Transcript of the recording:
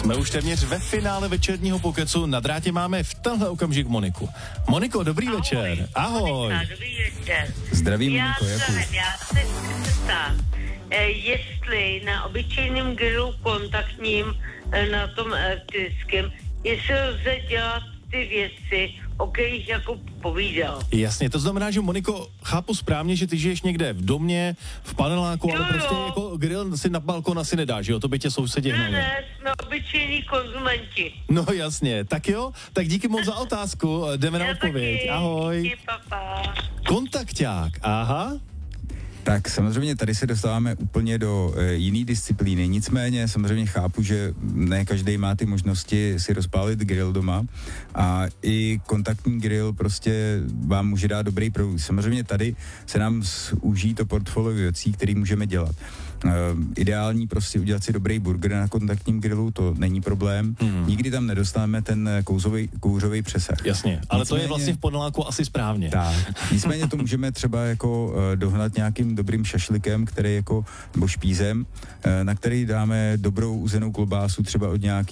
Jsme už téměř ve finále večerního pokecu. Na drátě máme v tenhle okamžik Moniku. Moniko, dobrý večer. Ahoj. Monika, dobrý večer. Zdravím, Já Moniko, Jakub. já se chci ptát, jestli na obyčejném grilu kontaktním, na tom elektrickém, jestli lze dělat ty věci, o kterých Jakub povídal. Jasně, to znamená, že Moniko, chápu správně, že ty žiješ někde v domě, v paneláku, ale prostě jako grill si na balkon asi nedáš, jo? To by tě sousedí hnali. Ne, jsme obyčejní konzumenti. No jasně, tak jo, tak díky moc za otázku, jdeme na odpověď. Taky. Ahoj. Díky, papa. Kontakťák, aha. Tak samozřejmě tady se dostáváme úplně do jiný disciplíny, nicméně samozřejmě chápu, že ne každý má ty možnosti si rozpálit grill doma a i kontaktní grill prostě vám může dát dobrý produkt. Samozřejmě tady se nám zúží to portfolio věcí, které můžeme dělat. Ideální prostě udělat si dobrý burger na kontaktním grillu, to není problém. Nikdy tam nedostaneme ten kouřový přesah. Jasně, ale to je vlastně v paneláku asi správně. Tak, nicméně to můžeme třeba jako dohnat nějakým dobrým šašlikem, který jako, nebo špízem, na který dáme dobrou uzenou klobásu třeba od nějaký